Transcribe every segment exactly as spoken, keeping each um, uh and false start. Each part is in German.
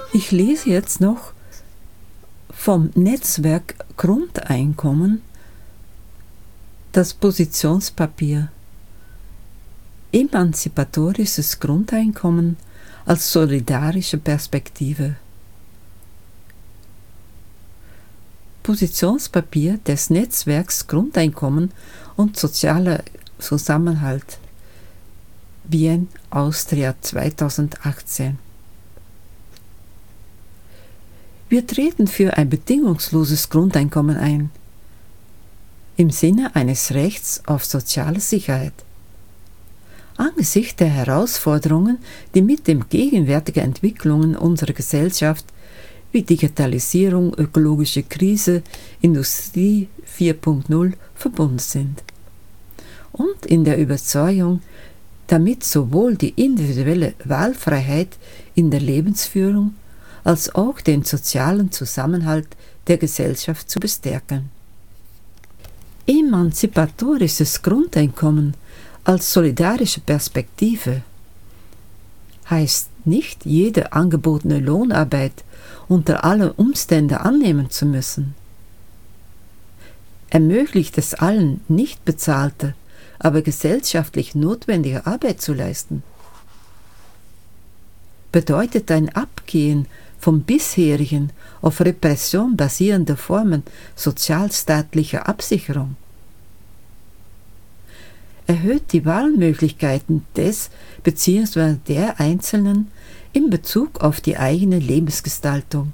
Ich lese jetzt noch vom Netzwerk Grundeinkommen das Positionspapier Emanzipatorisches Grundeinkommen als solidarische Perspektive. Positionspapier des Netzwerks Grundeinkommen und sozialer Zusammenhalt, Wien, Austria zweitausendachtzehn. Wir treten für ein bedingungsloses Grundeinkommen ein, im Sinne eines Rechts auf soziale Sicherheit. Angesichts der Herausforderungen, die mit den gegenwärtigen Entwicklungen unserer Gesellschaft wie Digitalisierung, ökologische Krise, Industrie vier Punkt null verbunden sind. Und in der Überzeugung, damit sowohl die individuelle Wahlfreiheit in der Lebensführung als auch den sozialen Zusammenhalt der Gesellschaft zu bestärken. Emanzipatorisches Grundeinkommen als solidarische Perspektive heißt nicht, jede angebotene Lohnarbeit unter allen Umständen annehmen zu müssen. Ermöglicht es allen, nicht bezahlte, aber gesellschaftlich notwendige Arbeit zu leisten. Bedeutet ein Abgehen vom bisherigen auf Repression basierenden Formen sozialstaatlicher Absicherung. Erhöht die Wahlmöglichkeiten des bzw. der Einzelnen in Bezug auf die eigene Lebensgestaltung.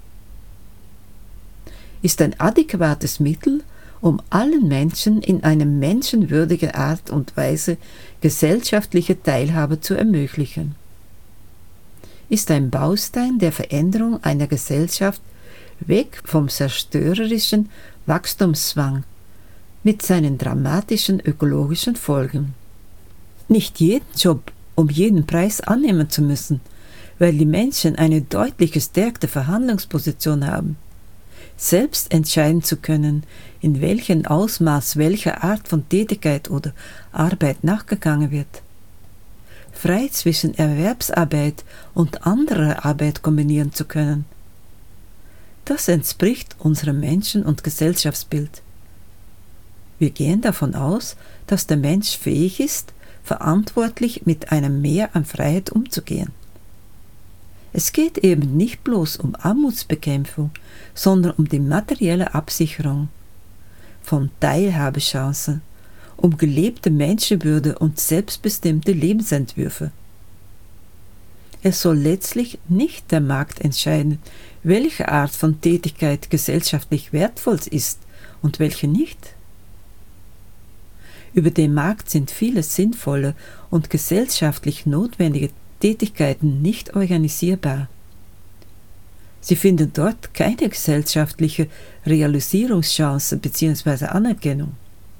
Ist ein adäquates Mittel, um allen Menschen in einer menschenwürdigen Art und Weise gesellschaftliche Teilhabe zu ermöglichen. Ist ein Baustein der Veränderung einer Gesellschaft weg vom zerstörerischen Wachstumszwang mit seinen dramatischen ökologischen Folgen. Nicht jeden Job um jeden Preis annehmen zu müssen, weil die Menschen eine deutlich gestärkte Verhandlungsposition haben, selbst entscheiden zu können, in welchem Ausmaß welcher Art von Tätigkeit oder Arbeit nachgegangen wird. Frei zwischen Erwerbsarbeit und anderer Arbeit kombinieren zu können. Das entspricht unserem Menschen- und Gesellschaftsbild. Wir gehen davon aus, dass der Mensch fähig ist, verantwortlich mit einem Mehr an Freiheit umzugehen. Es geht eben nicht bloß um Armutsbekämpfung, sondern um die materielle Absicherung von Teilhabechancen, um gelebte Menschenwürde und selbstbestimmte Lebensentwürfe. Es soll letztlich nicht der Markt entscheiden, welche Art von Tätigkeit gesellschaftlich wertvoll ist und welche nicht. Über den Markt sind viele sinnvolle und gesellschaftlich notwendige Tätigkeiten nicht organisierbar. Sie finden dort keine gesellschaftliche Realisierungschance bzw. Anerkennung.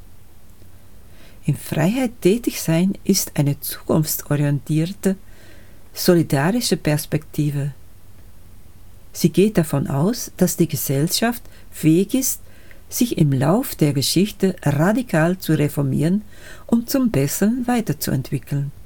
In Freiheit tätig sein ist eine zukunftsorientierte, solidarische Perspektive. Sie geht davon aus, dass die Gesellschaft fähig ist, sich im Lauf der Geschichte radikal zu reformieren und zum Besseren weiterzuentwickeln.